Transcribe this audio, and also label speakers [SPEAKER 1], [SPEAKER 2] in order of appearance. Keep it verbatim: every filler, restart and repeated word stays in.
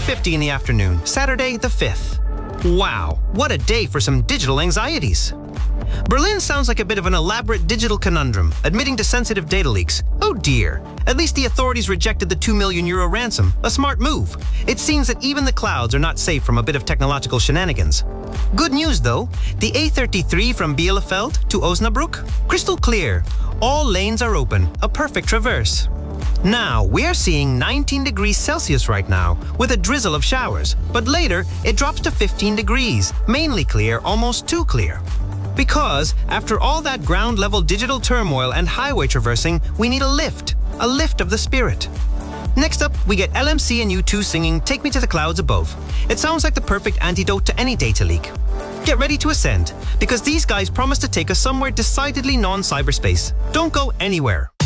[SPEAKER 1] fifty in the afternoon, Saturday the fifth. Wow, what a day for some digital anxieties. Berlin sounds like a bit of an elaborate digital conundrum, admitting to sensitive data leaks. Oh dear. At least the authorities rejected the two million euro ransom. A smart move. It seems that even the clouds are not safe from a bit of technological shenanigans. Good news though, the A thirty-three from Bielefeld to Osnabrück, crystal clear. All lanes are open, a perfect traverse. Now, we're seeing nineteen degrees Celsius right now, with a drizzle of showers, but later it drops to fifteen degrees, mainly clear, almost too clear. Because, after all that ground-level digital turmoil and highway traversing, we need a lift, a lift of the spirit. Next up, we get L M C and U two singing Take Me to the Clouds Above. It sounds like the perfect antidote to any data leak. Get ready to ascend, because these guys promise to take us somewhere decidedly non-cyberspace. Don't go anywhere.